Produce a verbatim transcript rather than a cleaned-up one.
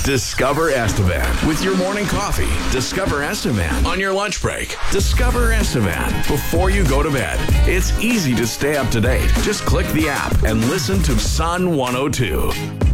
Discover Estevan with your morning coffee. Discover Estevan on your lunch break. Discover Estevan before you go to bed. It's easy to stay up to date. Just click the app and listen to Sun one oh two.